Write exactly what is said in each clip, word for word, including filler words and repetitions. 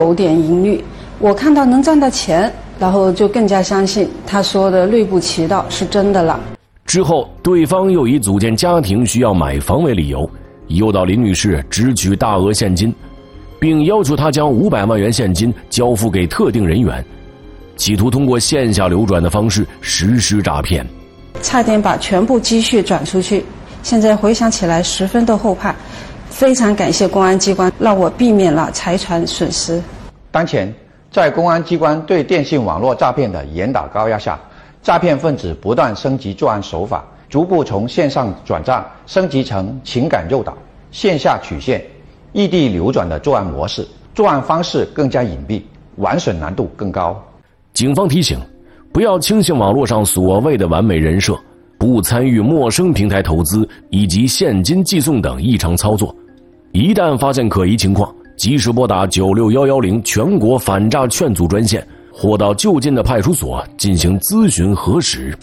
有点疑虑。我看到能赚到钱，然后就更加相信他说的内部渠道是真的了。 之后，对方又以组建家庭需要买房为理由，诱导林女士支取大额现金，并要求她将五百万元现金交付给特定人员，企图通过线下流转的方式实施诈骗。 差点把全部积蓄转出去，现在回想起来十分的后怕。非常感谢公安机关，让我避免了财产损失。 当前，在公安机关对电信网络诈骗的严打高压下，诈骗分子不断升级作案手法，逐步从线上转账升级成情感诱导、线下曲线、异地流转的作案模式，作案方式更加隐蔽，玩损难度更高。 警方提醒，不要轻信网络上所谓的完美人设，不参与陌生平台投资以及现金寄送等异常操作。一旦发现可疑情况，及时拨打九六一一零全国反诈劝阻专线，或到就近的派出所进行咨询核实。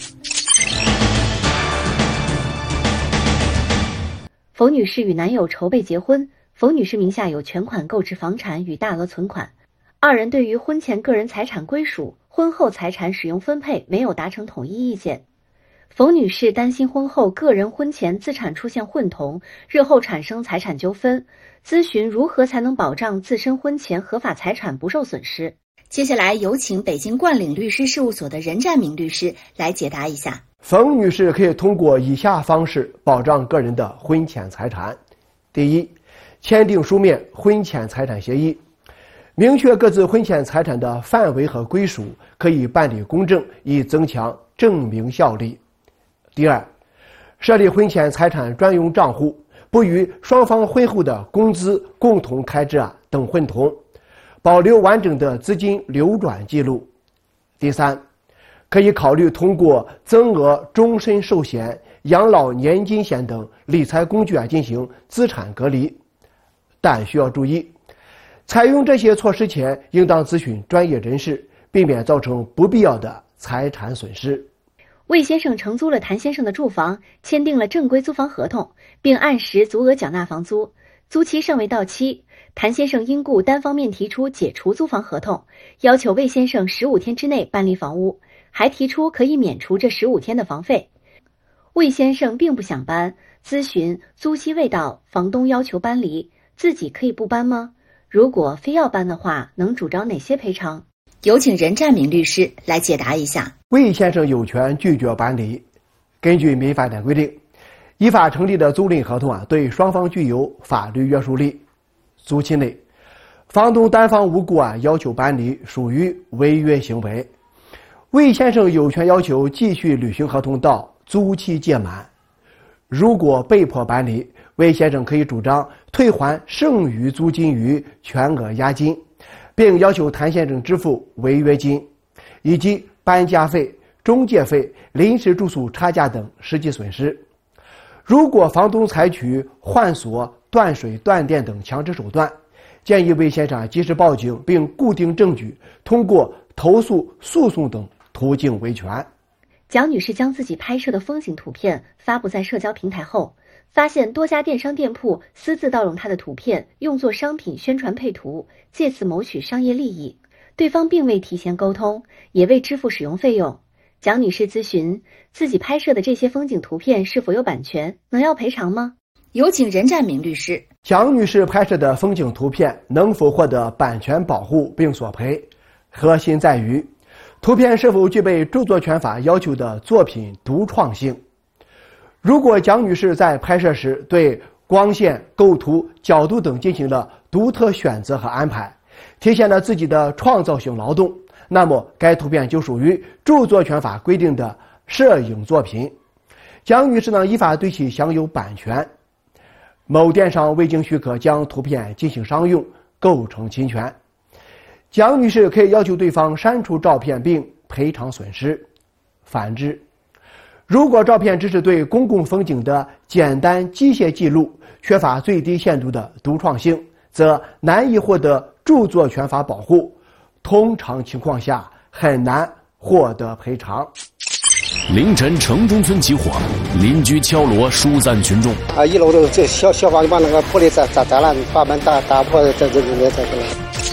冯女士与男友筹备结婚，冯女士名下有全款购置房产与大额存款，二人对于婚前个人财产归属、婚后财产使用分配没有达成统一意见。冯女士担心婚后个人婚前资产出现混同，日后产生财产纠纷，咨询如何才能保障自身婚前合法财产不受损失。 接下来有请北京冠岭律师事务所的任占明律师来解答一下。 冯女士可以通过以下方式保障个人的婚前财产：第一，签订书面婚前财产协议，明确各自婚前财产的范围和归属，可以办理公证，以增强证明效力。第二，设立婚前财产专用账户，不与双方婚后的工资、共同开支啊等混同，保留完整的资金流转记录。第三，可以考虑通过增额终身寿险、养老年金险等理财工具啊进行资产隔离，但需要注意，采用这些措施前，应当咨询专业人士，避免造成不必要的财产损失。 魏先生承租了谭先生的住房，签订了正规租房合同，并按时足额缴纳房租，租期尚未到期。谭先生因故单方面提出解除租房合同，要求魏先生十五天之内搬离房屋，还提出可以免除这十五天的房费。魏先生并不想搬，咨询租期未到，房东要求搬离，自己可以不搬吗？如果非要搬的话，能主张哪些赔偿？ 有请任占明律师来解答一下。 魏先生有权拒绝搬离。根据民法典规定，依法成立的租赁合同啊，对双方具有法律约束力。租期内，房东单方无故啊要求搬离，属于违约行为。魏先生有权要求继续履行合同到租期届满。如果被迫搬离，魏先生可以主张退还剩余租金与全额押金，并要求谭先生支付违约金以及搬家费、中介费、临时住宿差价等实际损失。如果房东采取换锁、断水、断电等强制手段，建议魏先生及时报警并固定证据，通过投诉、诉讼等途径维权。 蒋女士将自己拍摄的风景图片发布在社交平台后，发现多家电商店铺私自盗用她的图片，用作商品宣传配图，借此谋取商业利益。对方并未提前沟通，也未支付使用费用。蒋女士咨询自己拍摄的这些风景图片是否有版权，能要赔偿吗？ 有请任占明律师。 蒋女士拍摄的风景图片能否获得版权保护并索赔，核心在于图片是否具备著作权法要求的作品独创性。如果蒋女士在拍摄时对光线、构图、角度等进行了独特选择和安排，体现了自己的创造性劳动，那么该图片就属于著作权法规定的摄影作品。蒋女士呢，依法对其享有版权。某电商未经许可将图片进行商用，构成侵权。蒋女士可以要求对方删除照片并赔偿损失。反之，如果照片只是对公共风景的简单机械记录，缺乏最低限度的独创性，则难以获得著作权法保护，通常情况下很难获得赔偿。 凌晨城中村起火，邻居敲锣疏散群众。 啊，一楼的这消消防就把那个玻璃砸砸砸烂，把门打打破，这这这这这。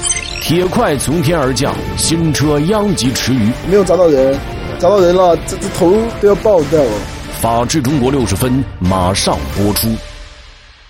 铁块从天而降，新车殃及池鱼。 没有砸到人，砸到人了，这这头都要爆掉了。 法治中国六十分马上播出。